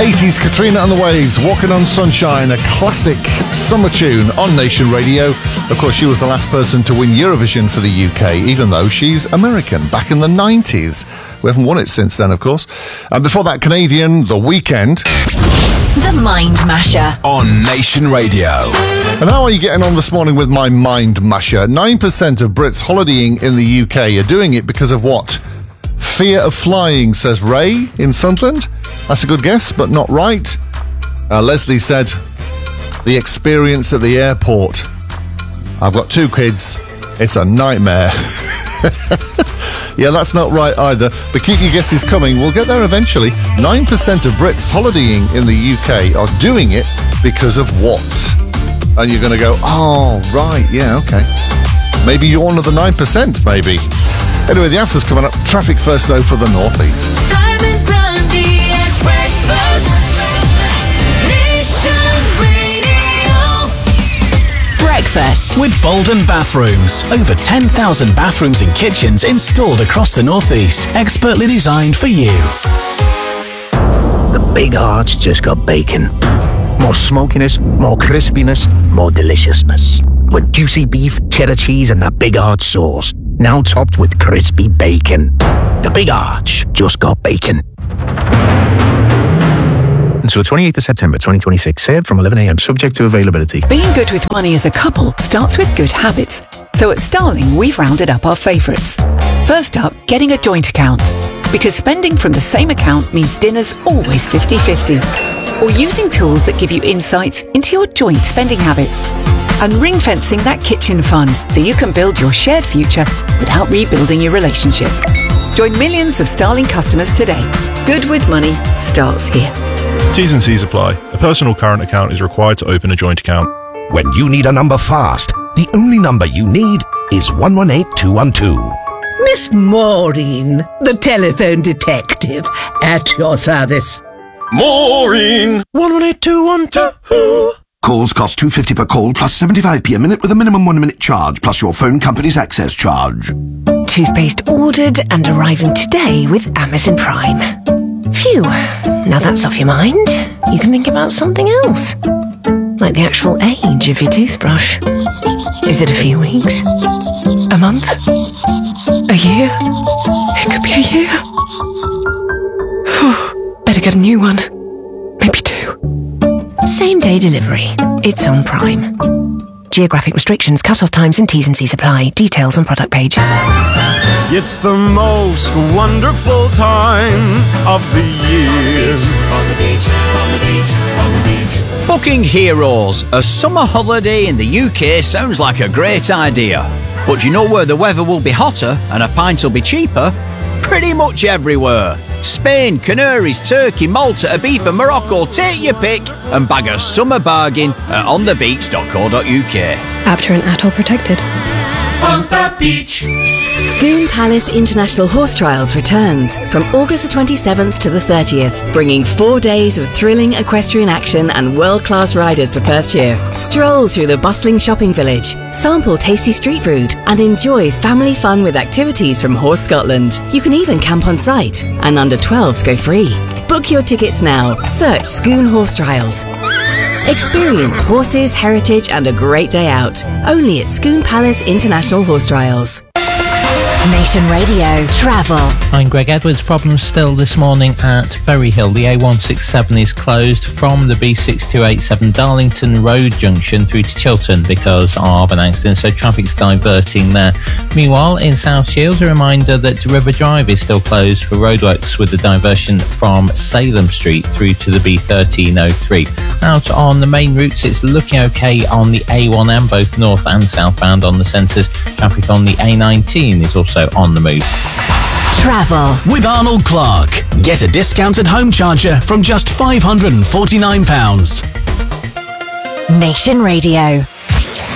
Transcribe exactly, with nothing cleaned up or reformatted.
eighties Katrina and the Waves, Walking on Sunshine, a classic summer tune on Nation Radio. Of course, she was the last person to win Eurovision for the U K, even though she's American, back in the nineties. We haven't won it since then, of course. And before that, Canadian, The Weeknd. The Mind Masher on Nation Radio. And how are you getting on this morning with my Mind Masher? nine percent of Brits holidaying in the U K are doing it because of what? Fear of flying, says Ray in Sunderland. That's a good guess, but not right. Uh, Leslie said, the experience at the airport. I've got two kids. It's a nightmare. Yeah, that's not right either. But keep your guesses coming. We'll get there eventually. nine percent of Brits holidaying in the U K are doing it because of what? And you're going to go, oh, right, yeah, okay. Maybe you're one of the nine percent, maybe. Anyway, the answer's coming up. Traffic first, though, for the northeast. Simon Grundy at breakfast. Nation Radio. Breakfast with Bolden Bathrooms. Over ten thousand bathrooms and kitchens installed across the northeast. Expertly designed for you. The Big Heart's just got bacon. More smokiness, more crispiness, more deliciousness. With juicy beef, cheddar cheese and that Big Arch sauce. Now topped with crispy bacon. The Big Arch just got bacon. Until the twenty-eighth of September twenty twenty-six. Served from eleven a.m. subject to availability. Being good with money as a couple starts with good habits. So at Starling, we've rounded up our favourites. First up, getting a joint account. Because spending from the same account means dinner's always fifty-fifty. Or using tools that give you insights into your joint spending habits. And ring-fencing that kitchen fund so you can build your shared future without rebuilding your relationship. Join millions of Starling customers today. Good with money starts here. T's and C's apply. A personal current account is required to open a joint account. When you need a number fast, the only number you need is one one eight two one two. Miss Maureen, the telephone detective, at your service. Maureen! one one eight two one two. Calls cost two pounds fifty per call plus seventy-five p a minute with a minimum one minute charge plus your phone company's access charge. Toothpaste ordered and arriving today with Amazon Prime. Phew, now that's off your mind. You can think about something else. Like the actual age of your toothbrush. Is it a few weeks? A month? A year? It could be a year. Better get a new one. Maybe two. Same day delivery. It's on Prime. Geographic restrictions, cut-off times and T's and C's apply. Details on product page. It's the most wonderful time of the year. On the beach, on the beach, on the beach. Booking Heroes. A summer holiday in the U K sounds like a great idea. But do you know where the weather will be hotter and a pint will be cheaper? Pretty much everywhere. Spain, Canaries, Turkey, Malta, Ibiza, Morocco. Take your pick and bag a summer bargain at on the beach dot co dot U K. After an atoll protected. On the beach. Scone Palace International Horse Trials returns from August the twenty-seventh to the thirtieth, bringing four days of thrilling equestrian action and world-class riders to Perthshire. Stroll through the bustling shopping village, sample tasty street food, and enjoy family fun with activities from Horse Scotland. You can even camp on site, and under twelves go free. Book your tickets now. Search Scone Horse Trials. Experience horses, heritage, and a great day out. Only at Scone Palace International Horse Trials. Nation Radio Travel. I'm Greg Edwards. Problems still this morning at Ferryhill. The A one sixty-seven is closed from the B six two eighty-seven Darlington Road junction through to Chiltern because of an accident, so traffic's diverting there. Meanwhile, in South Shields, a reminder that River Drive is still closed for roadworks with the diversion from Salem Street through to the B thirteen oh three. Out on the main routes, it's looking okay on the A one M, both north and southbound on the sensors. Traffic on the A nineteen is also on the move. Travel with Arnold Clark. Get a discounted home charger from just five hundred forty-nine pounds. Nation Radio.